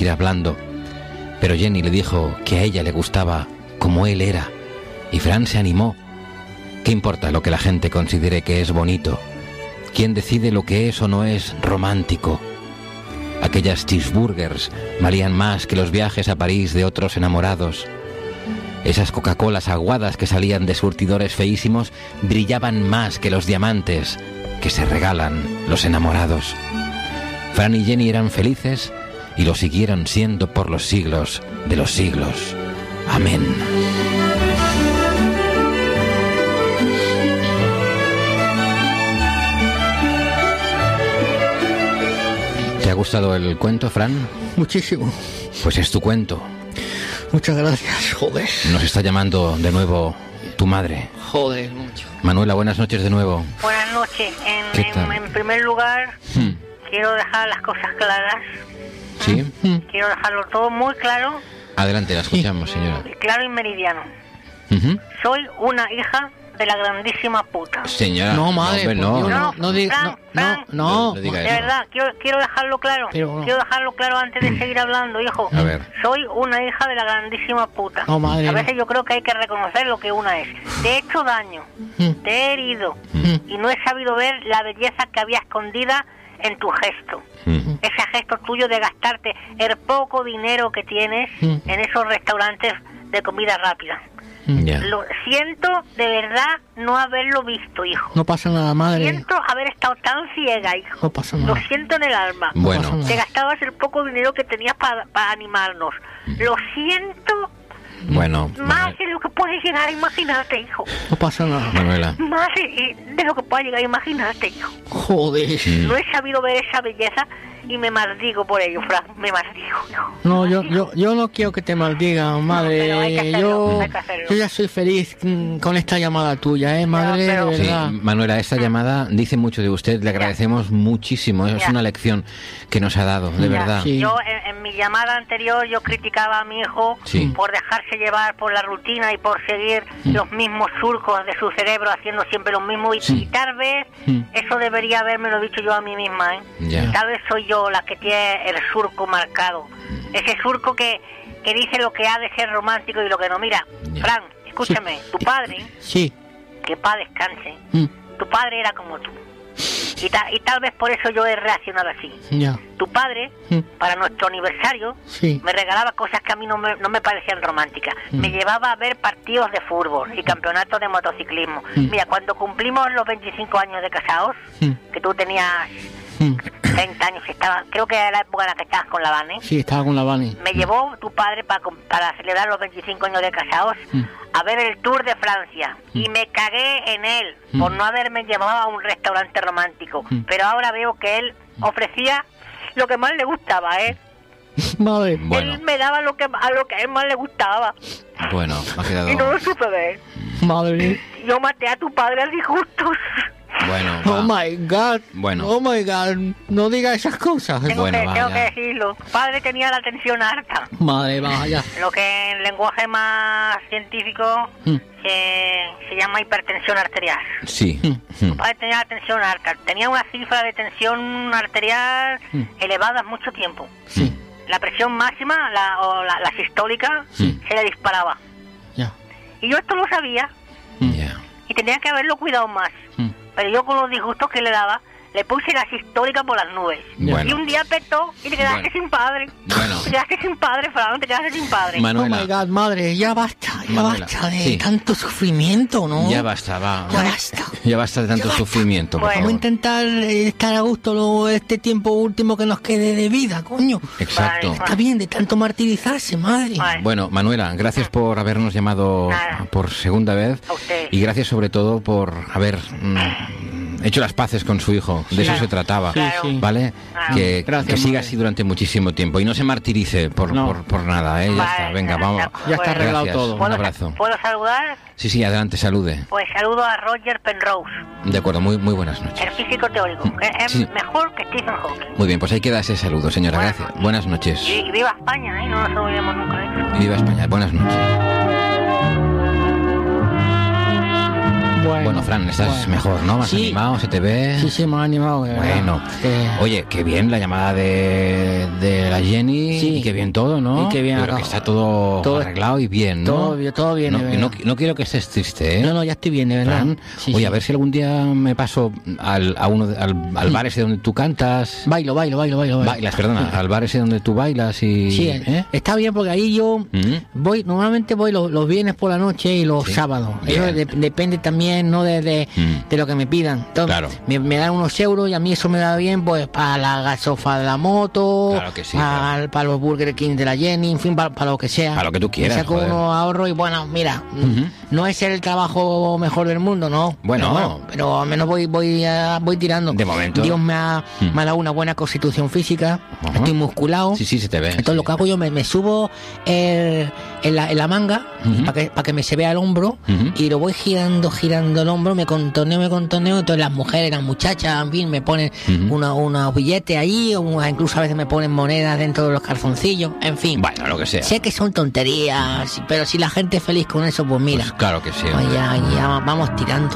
ir hablando, pero Jenny le dijo que a ella le gustaba como él era, y Fran se animó. ¿Qué importa lo que la gente considere que es bonito? ¿Quién decide lo que es o no es romántico? Aquellas cheeseburgers valían más que los viajes a París de otros enamorados. Esas Coca-Colas aguadas que salían de surtidores feísimos brillaban más que los diamantes que se regalan los enamorados. Fran y Jenny eran felices y lo siguieron siendo por los siglos de los siglos. Amén. ¿Te ha gustado el cuento, Fran? Muchísimo. Pues es tu cuento. Muchas gracias, joder. Nos está llamando de nuevo tu madre. Joder, mucho. Manuela, buenas noches de nuevo. Buenas noches. ¿Qué tal? En primer lugar, quiero dejar las cosas claras. ¿Sí? Quiero dejarlo todo muy claro. Adelante, la escuchamos, señora. Claro y meridiano. Soy una hija de la grandísima puta. Señora, No, madre, no diga diga De eso. verdad, quiero dejarlo claro. Pero- Quiero dejarlo claro antes de seguir hablando, hijo. A ver. Soy una hija de la grandísima puta. No, madre, A no. veces yo creo que hay que reconocer lo que una es. Te he hecho daño, te he herido y no he sabido ver la belleza que había escondida en tu gesto. Ese gesto tuyo de gastarte el poco dinero que tienes en esos restaurantes de comida rápida. Ya. Lo siento de verdad no haberlo visto, hijo. No pasa nada, madre. Siento haber estado tan ciega, hijo. No pasa nada. Lo siento en el alma. Bueno. No pasa Te nada. gastabas el poco dinero que tenías para animarnos. Lo siento Bueno, más de lo que puedes llegar a imaginarte, hijo. No pasa nada. Manuela. Más de lo que puedes llegar a imaginarte, hijo. Joder. No he sabido ver esa belleza y me maldigo por ello, Fran. Me maldigo, hijo. No, yo no quiero que te maldigan, madre. Pero hay que hacerlo, hay que hacerlo. Yo ya soy feliz con esta llamada tuya, madre, pero- de Sí, verdad. Manuela, esta llamada dice mucho de usted, le agradecemos muchísimo, es Ya. una lección que nos ha dado, de Ya. verdad. Sí. Yo en mi llamada anterior yo criticaba a mi hijo Sí. por dejarse llevar por la rutina y por seguir los mismos surcos de su cerebro haciendo siempre lo mismo y tal vez eso debería habérmelo dicho yo a mí misma, ¿eh? Ya. Tal vez soy yo la que tiene el surco marcado, ese surco que dice lo que ha de ser romántico y lo que no. Mira, Ya. Fran, escúchame, tu padre, Sí. que paz descanse, Mm, tu padre era como tú y tal vez por eso yo he reaccionado así. Ya. Tu padre, para nuestro aniversario, Sí. me regalaba cosas que a mí no me parecían románticas. Me llevaba a ver partidos de fútbol y campeonatos de motociclismo. Mira, cuando cumplimos los 25 años de casados, que tú tenías 30 años, creo que era la época en la que estabas con la Vane, Sí, estaba con la Vani. me llevó tu padre para celebrar los 25 años de casados a ver el Tour de Francia y me cagué en él por no haberme llevado a un restaurante romántico, pero ahora veo que él ofrecía lo que más le gustaba, ¿eh? Madre. Bueno, Él me daba a lo que a él más le gustaba bueno, ha quedado... y no lo supe ver. Madre. Yo maté a tu padre a disgustos. Bueno, Oh va. my God. Bueno. Oh my God. No digas esas cosas. Tengo Bueno, que vaya. decirlo. Tu padre tenía la tensión harta. Madre, vaya. Lo que en lenguaje más científico se llama hipertensión arterial. Sí. Tu padre tenía la tensión alta, tenía una cifra de tensión arterial elevada mucho tiempo. Sí. La presión máxima, la sistólica, se le disparaba. Ya. Y yo esto lo sabía Ya. y tenía que haberlo cuidado más. Pero yo con los disgustos que le daba, le puse la sistólica por las nubes. Bueno. Y un día petó y te quedaste Bueno. sin padre. Bueno. Te quedaste sin padre, Fran, te quedaste sin padre. Oh Manuela, my God, madre, ya basta Manuela, de sí. tanto sufrimiento, ¿no? ya basta, va. Ya basta. Ya basta de tanto Ya basta. sufrimiento, por Bueno. Vamos a favor. intentar estar a gusto este tiempo último que nos quede de vida, coño. Exacto. Vale. Está bien de tanto martirizarse, madre. Vale. Bueno, Manuela, gracias por habernos llamado Nada. por segunda vez A usted. y gracias sobre todo por haber hecho las paces con su hijo. De eso Claro. se trataba, Claro. sí. ¿vale? Claro. Que Gracias, siga madre. así durante muchísimo tiempo y no se martirice por nada, ¿eh? Ya Vale, está, venga, ya vamos. está. Ya está arreglado Gracias. todo. Un abrazo. ¿Puedo saludar? Sí, adelante, salude. Pues saludo a Roger Penrose, De acuerdo, muy buenas noches. el físico teórico, que es Sí. mejor que Stephen Hawking. Muy bien, pues ahí queda ese saludo, señora. Buenas Gracias. noches. Buenas noches. Y viva España, ¿eh? No nos olvidemos nunca de eso. Viva España. Buenas noches. Bueno, Fran, estás mejor, ¿no? Más animado, se te ve. Sí, más animado. Bueno, oye, qué bien la llamada de la Jenny, y qué bien todo, ¿no? Y qué bien. Pero que está todo arreglado y bien, ¿no? Todo bien, no quiero que estés triste, ¿eh? No, ya estoy bien, de verdad. Fran, oye, a ver si algún día me paso al bar ese donde tú cantas. Bailo. Bailas, perdona, al bar ese donde tú bailas y... Sí, está bien porque ahí yo normalmente voy los viernes por la noche y los sábados. Eso depende también, ¿no? De lo que me pidan. Entonces, claro. me dan unos euros y a mí eso me da bien, pues, para la gasofa de la moto, claro que sí, para los Burger King de la Jenny, en fin, para lo que sea. Para lo que tú quieras. Me saco unos ahorros y bueno, mira, no es el trabajo mejor del mundo, ¿no? Bueno, pero al menos voy tirando. De momento. Dios me ha dado una buena constitución física, estoy musculado. Sí, se te ve. Entonces lo que hago yo, me subo en la manga para que me se vea el hombro y lo voy girando el hombro, me contoneo. Entonces las mujeres, las muchachas, en fin, me ponen unos billetes ahí, o incluso a veces me ponen monedas dentro de los calzoncillos, en fin. Bueno, lo que sea. Sé que son tonterías, pero si la gente es feliz con eso, pues mira. Pues claro que sí. Pues ya vamos tirando.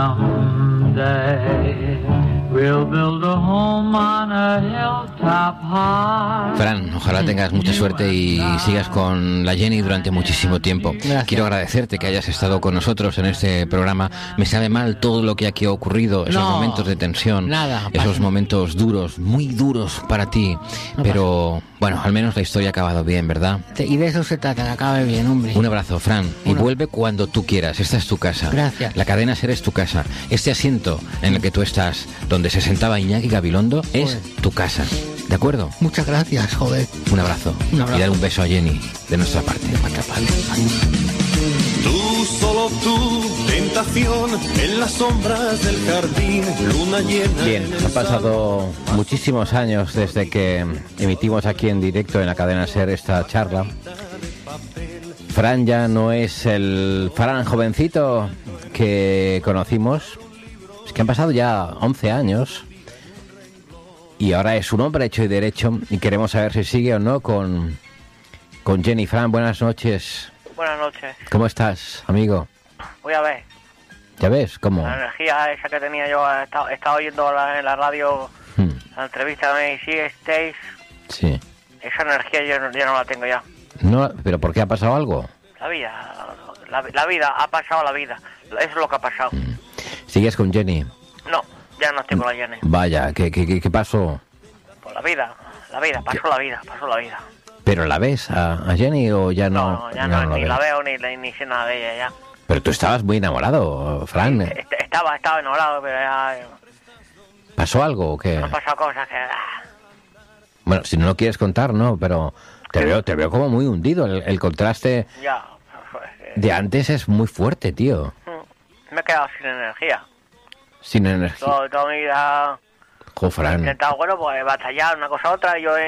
We'll build a home on a hilltop high. Fran, ojalá tengas mucha suerte y sigas con la Jenny durante muchísimo tiempo. Gracias. Quiero agradecerte que hayas estado con nosotros en este programa. Me sabe mal todo lo que aquí ha ocurrido, esos momentos de tensión, esos momentos duros, muy duros para ti. Pero bueno, al menos la historia ha acabado bien, ¿verdad? Y de eso se trata, que acabe bien, hombre. Un abrazo, Fran, y vuelve cuando tú quieras. Esta es tu casa. Gracias. La cadena SER es tu casa. Este asiento en el que tú estás, donde se sentaba Iñaki Gabilondo, es tu casa. ¿De acuerdo? Muchas gracias, joder. Un abrazo. Y dar un beso a Jenny de nuestra parte. Tú, solo tú, tentación en las sombras del jardín, luna llena. Bien, han pasado muchísimos años desde que emitimos aquí en directo en la cadena SER esta charla. Fran ya no es el Fran jovencito que conocimos. Es que han pasado ya 11 años y ahora es un hombre hecho y derecho y queremos saber si sigue o no con Jenny. Fran, buenas noches. Buenas noches. ¿Cómo estás, amigo? Voy a ver. ¿Ya ves? ¿Cómo? La energía esa que tenía yo, he estado oyendo en la radio la entrevista de Macy Stace. Sí. Esa energía yo no la tengo ya. No, ¿pero por qué ha pasado algo? La vida, ha pasado la vida. Eso es lo que ha pasado. ¿Sigues con Jenny? No, ya no estoy con la Jenny. Vaya, ¿qué pasó? Pues la vida, pasó la vida. ¿Pero la ves a Jenny o ya no? No, ya no, ni la veo ni sé nada de ella ya. Pero tú estabas muy enamorado, Fran. Estaba enamorado, pero ya... ¿Pasó algo o qué? Han pasado cosas que... Bueno, si no lo quieres contar, no, pero te veo como muy hundido. El contraste de antes es muy fuerte, tío. Me he quedado sin energía. Sin energía. Toda mi vida... Fran. He intentado, pues batallar una cosa a otra. Yo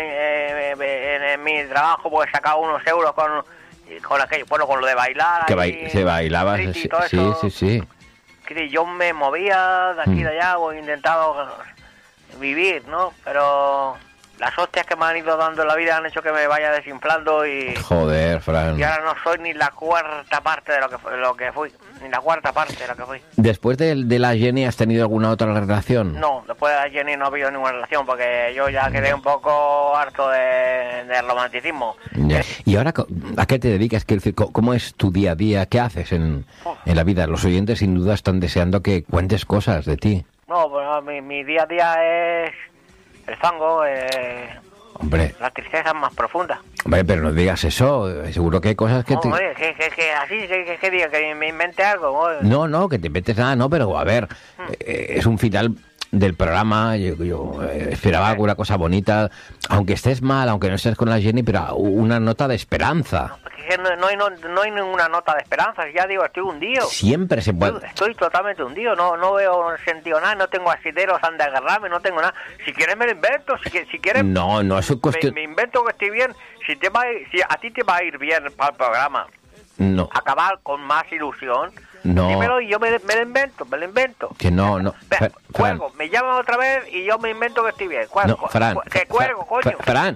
en mi trabajo pues he sacado unos euros con aquello, con lo de bailar. Se bailaba, sí. Yo me movía de aquí y de allá, he intentado vivir, ¿no? Pero las hostias que me han ido dando en la vida han hecho que me vaya desinflando y... Joder, Fran. Y ahora no soy ni la cuarta parte de lo que fui. Ni la cuarta parte de lo que fui. ¿Después de la Jenny has tenido alguna otra relación? No, después de la Jenny no ha habido ninguna relación porque yo ya quedé un poco harto de romanticismo. Ya. ¿Y ahora a qué te dedicas? ¿Cómo es tu día a día? ¿Qué haces en la vida? Los oyentes sin duda están deseando que cuentes cosas de ti. No, pues mi día a día es el fango, hombre, la tristeza más profunda. Hombre, pero no digas eso. Seguro que hay cosas que... Hombre, que así, que diga, que me invente algo. Hombre. No, que te inventes nada, no, pero a ver, es un final del programa, yo esperaba alguna cosa bonita, aunque estés mal, aunque no estés con la Jenny, pero una nota de esperanza. No hay ninguna nota de esperanza, ya digo, estoy hundido. Siempre se puede... Estoy totalmente hundido, no veo sentido nada, no tengo asideros donde agarrarme, no tengo nada. Si quieres me lo invento, si quieres... No, es cuestión... Me invento que estoy bien, si a ti te va a ir bien para el programa, no. Acabar con más ilusión... No. Dímelo y yo me lo invento. Que no. Cuelgo, me llaman otra vez y yo me invento que estoy bien. No, Fran. Que cuelgo, coño. Fran.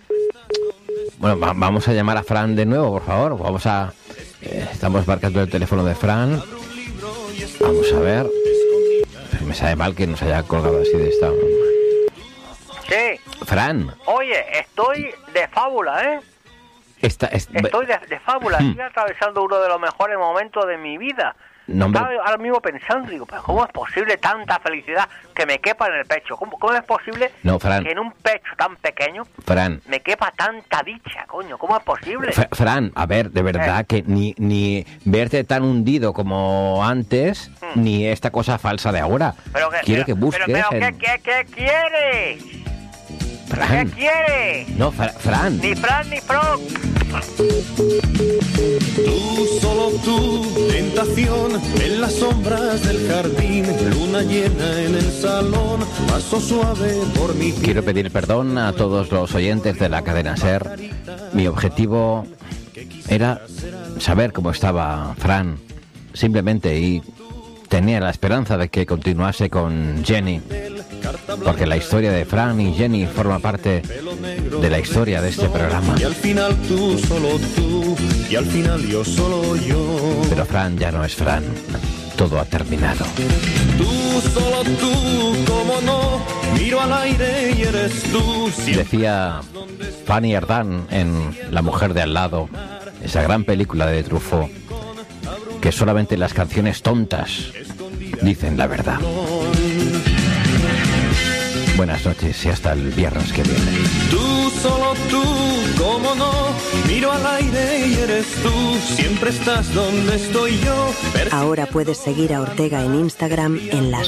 Bueno, vamos a llamar a Fran de nuevo, por favor. Estamos marcando el teléfono de Fran. Vamos a ver. Me sabe mal que nos haya colgado así de esta... Sí. Fran. Oye, estoy de fábula, ¿eh? Estoy de fábula. Estoy atravesando uno de los mejores momentos de mi vida. No, Estaba ahora mismo pensando, digo, pero ¿cómo es posible tanta felicidad que me quepa en el pecho? ¿Cómo es posible Fran, que en un pecho tan pequeño me quepa tanta dicha, coño? ¿Cómo es posible? Fran, a ver, de verdad que ni verte tan hundido como antes, ni esta cosa falsa de ahora. Quiero que busques... ¿Qué quieres? Fran. ¿Qué quieres? No, Fran. Ni Fran ni Frog. Tú, solo tú, tentación en las sombras del jardín, luna llena en el salón, paso suave por mi piel. Quiero pedir perdón a todos los oyentes de la cadena SER. Mi objetivo era saber cómo estaba Fran, simplemente, y tenía la esperanza de que continuase con Jenny, porque la historia de Fran y Jenny forma parte de la historia de este programa. Y al final tú, solo tú, y al final yo, solo yo. Pero Fran ya no es Fran, todo ha terminado. Tú, solo tú, cómo no, miro al aire y eres tú. Decía Fanny Ardant en La mujer de al lado, esa gran película de Truffaut, que solamente las canciones tontas dicen la verdad. Buenas noches y hasta el viernes que viene. Tú, solo tú, cómo no, miro al aire y eres tú, siempre estás donde estoy yo. Ahora puedes seguir a Ortega en Instagram en las